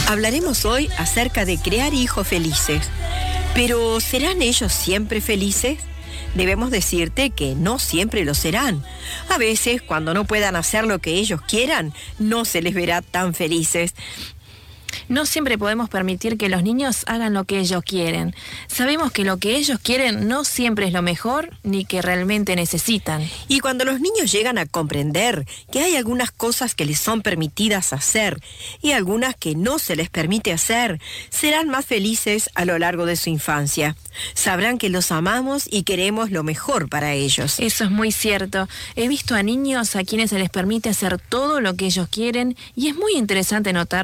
Hablaremos hoy acerca de crear hijos felices. Pero ¿serán ellos siempre felices? Debemos decirte que no siempre lo serán. A veces, cuando no puedan hacer lo que ellos quieran, no se les verá tan felices. No siempre podemos permitir que los niños hagan lo que ellos quieren. Sabemos que lo que ellos quieren no siempre es lo mejor ni que realmente necesitan. Y cuando los niños llegan a comprender que hay algunas cosas que les son permitidas hacer y algunas que no se les permite hacer, serán más felices a lo largo de su infancia. Sabrán que los amamos y queremos lo mejor para ellos. Eso es muy cierto. He visto a niños a quienes se les permite hacer todo lo que ellos quieren y es muy interesante notar